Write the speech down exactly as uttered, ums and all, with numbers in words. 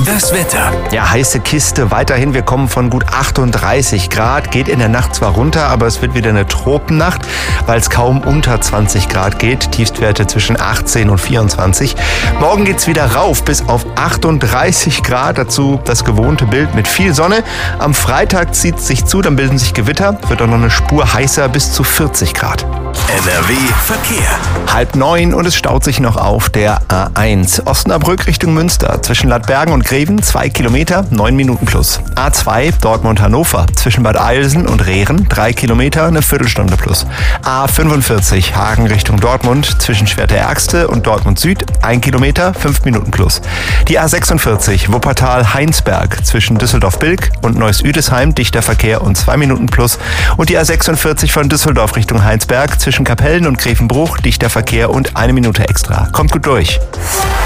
Das Wetter. Ja, heiße Kiste. Weiterhin, wir kommen von gut achtunddreißig Grad. Geht in der Nacht zwar runter, aber es wird wieder eine Tropennacht, weil es kaum unter zwanzig Grad geht. Tiefstwerte zwischen achtzehn und vierundzwanzig. Morgen geht's wieder rauf bis auf achtunddreißig Grad. Dazu das gewohnte Bild mit viel Sonne. Am Freitag zieht es sich zu, dann bilden sich Gewitter. Wird auch noch eine Spur heißer bis zu vierzig Grad. N R W Verkehr. Halb neun und es staut sich noch auf der A eins. Osnabrück Richtung Münster. Zwischen Ladbergen und Greven zwei Kilometer, neun Minuten plus. A zwei Dortmund-Hannover. Zwischen Bad Eilsen und Rehren drei Kilometer, eine Viertelstunde plus. A fünfundvierzig Hagen Richtung Dortmund. Zwischen Schwerte-Ärgste und Dortmund Süd ein Kilometer, fünf Minuten plus. Die A sechsundvierzig Wuppertal-Heinsberg. Zwischen Düsseldorf-Bilk und Neuss-Üdesheim dichter Verkehr und zwei Minuten plus. Und die A sechsundvierzig von Düsseldorf Richtung Heinsberg. Zwischen Kapellen und Grevenbruch dichter Verkehr und eine Minute extra. Kommt gut durch.